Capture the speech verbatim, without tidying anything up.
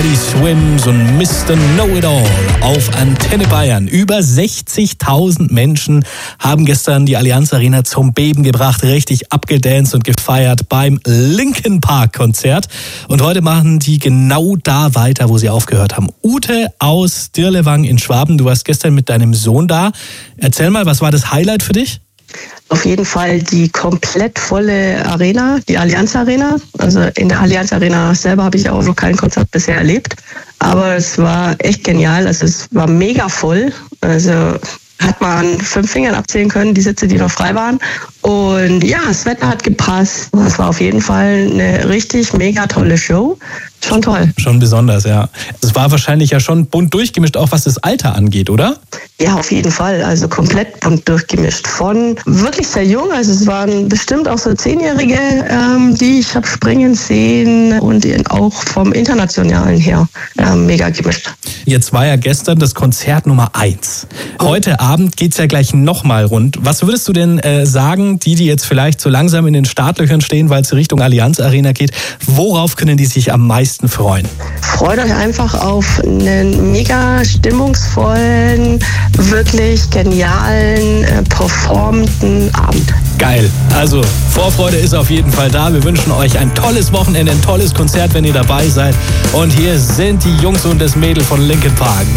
Teddy Swims und Mister Know-It-All auf Antenne Bayern. Über sechzigtausend Menschen haben gestern die Allianz Arena zum Beben gebracht, richtig abgedanced und gefeiert beim Linkin Park Konzert. Und heute machen die genau da weiter, wo sie aufgehört haben. Ute aus Dirlewang in Schwaben, du warst gestern mit deinem Sohn da. Erzähl mal, was war das Highlight für dich? Auf jeden Fall die komplett volle Arena, die Allianz Arena. Also in der Allianz Arena selber habe ich auch noch kein Konzert bisher erlebt. Aber es war echt genial. Also es war mega voll. Also hat man an fünf Fingern abzählen können, die Sitze, die noch frei waren. Und ja, das Wetter hat gepasst. Es war auf jeden Fall eine richtig mega tolle Show. Schon toll. Schon besonders, ja. Es war wahrscheinlich ja schon bunt durchgemischt, auch was das Alter angeht, oder? Ja, auf jeden Fall. Also komplett bunt durchgemischt. Von wirklich sehr jung, also es waren bestimmt auch so Zehnjährige, ähm, die ich habe springen sehen und auch vom Internationalen her ähm, mega gemischt. Jetzt war ja gestern das Konzert Nummer eins. Heute Abend geht's ja gleich nochmal rund. Was würdest du denn äh, sagen, die, die jetzt vielleicht so langsam in den Startlöchern stehen, weil es Richtung Allianz Arena geht, worauf können die sich am meisten freuen? Freut euch einfach auf einen mega stimmungsvollen, wirklich genialen, äh, performenden Abend. Geil. Also Vorfreude ist auf jeden Fall da. Wir wünschen euch ein tolles Wochenende, ein tolles Konzert, wenn ihr dabei seid. Und hier sind die Jungs und das Mädel von Linkin Park.